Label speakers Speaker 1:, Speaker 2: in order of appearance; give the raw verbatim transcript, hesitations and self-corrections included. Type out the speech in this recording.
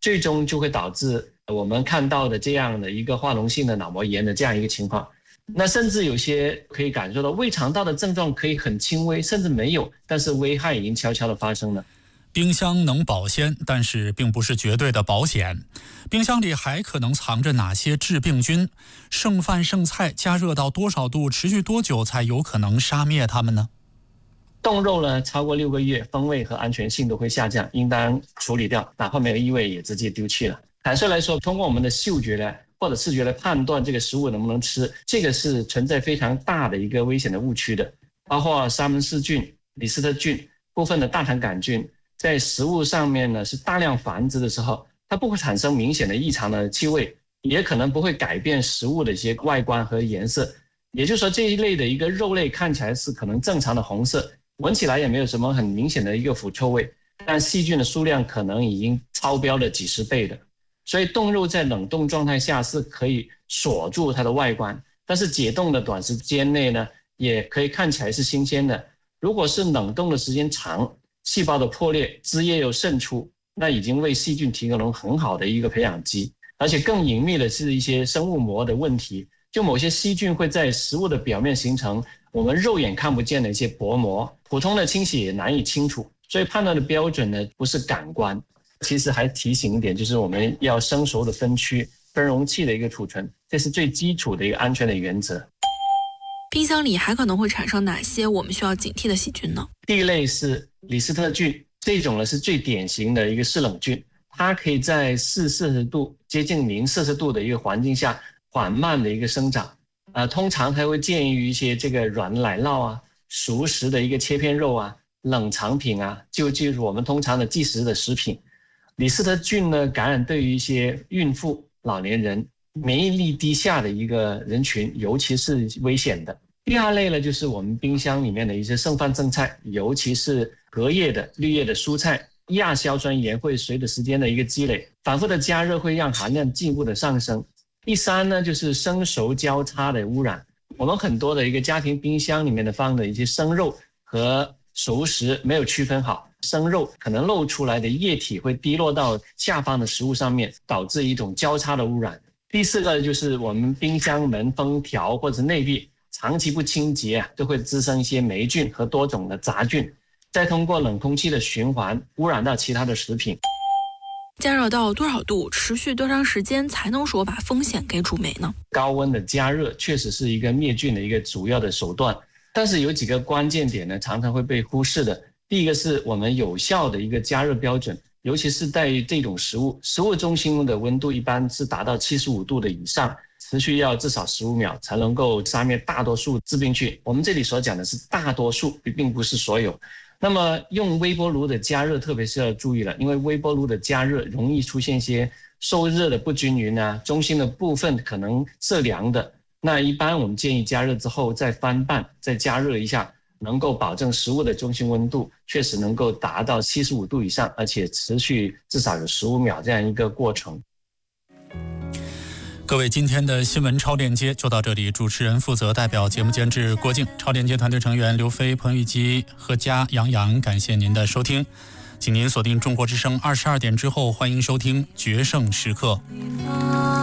Speaker 1: 最终就会导致我们看到的这样的一个化脓性的脑膜炎的这样一个情况。那甚至有些可以感受到胃肠道的症状可以很轻微，甚至没有，但是危害已经悄悄的发生了。
Speaker 2: 冰箱能保鲜，但是并不是绝对的保险。冰箱里还可能藏着哪些致病菌？剩饭剩菜加热到多少度，持续多久才有可能杀灭它们呢？
Speaker 1: 冻肉呢，超过六个月，风味和安全性都会下降，应当处理掉，哪怕没有异味也直接丢弃了。坦率来说，通过我们的嗅觉呢，或者视觉来判断这个食物能不能吃，这个是存在非常大的一个危险的误区的。包括沙门氏菌、李斯特菌、部分的大肠杆菌，在食物上面呢是大量繁殖的时候，它不会产生明显的异常的气味，也可能不会改变食物的一些外观和颜色。也就是说，这一类的一个肉类看起来是可能正常的红色，闻起来也没有什么很明显的一个腐臭味，但细菌的数量可能已经超标了几十倍的。所以冻肉在冷冻状态下是可以锁住它的外观，但是解冻的短时间内呢，也可以看起来是新鲜的。如果是冷冻的时间长，细胞的破裂，汁液又渗出，那已经为细菌提供了很好的一个培养基。而且更隐秘的是一些生物膜的问题，就某些细菌会在食物的表面形成我们肉眼看不见的一些薄膜，普通的清洗也难以清除。所以判断的标准呢，不是感官。其实还提醒一点，就是我们要生熟的分区，分容器的一个储存，这是最基础的一个安全的原则。
Speaker 3: 冰箱里还可能会产生哪些我们需要警惕的细菌呢？
Speaker 1: 第一类是李斯特菌，这种呢是最典型的一个湿冷菌，它可以在四摄氏度接近零摄氏度的一个环境下缓慢的一个生长。呃，通常它会见于一些这个软奶酪啊、熟食的一个切片肉啊、冷藏品啊，就就是我们通常的即食的食品。李斯特菌呢，感染对于一些孕妇、老年人、免疫力低下的一个人群，尤其是危险的。第二类呢，就是我们冰箱里面的一些剩饭剩菜，尤其是隔夜的、绿叶的蔬菜，亚硝酸盐会随着时间的一个积累，反复的加热会让含量进一步的上升。第三呢，就是生熟交叉的污染。我们很多的一个家庭冰箱里面的放的一些生肉和熟食没有区分好，生肉可能漏出来的液体会滴落到下方的食物上面，导致一种交叉的污染。第四个就是我们冰箱门封条或者内壁长期不清洁啊，就会滋生一些霉菌和多种的杂菌，再通过冷空气的循环污染到其他的食品。
Speaker 3: 加热到多少度，持续多长时间才能说把风险给煮没呢？
Speaker 1: 高温的加热确实是一个灭菌的一个主要的手段，但是有几个关键点呢，常常会被忽视的。第一个是我们有效的一个加热标准，尤其是在于这种食物，食物中心的温度一般是达到七十五度的以上，持续要至少十五秒才能够杀灭大多数致病菌。我们这里所讲的是大多数，并不是所有。那么用微波炉的加热特别是要注意了，因为微波炉的加热容易出现一些受热的不均匀啊，中心的部分可能是凉的。那一般我们建议加热之后再翻拌，再加热一下，能够保证食物的中心温度确实能够达到七十五度以上，而且持续至少有十五秒这样一个过程。
Speaker 2: 各位，今天的新闻超链接就到这里，主持人负责，代表节目监制郭靖，超链接团队成员刘飞、彭玉基、贺佳、杨洋，感谢您的收听，请您锁定中国之声二十二点之后，欢迎收听决胜时刻。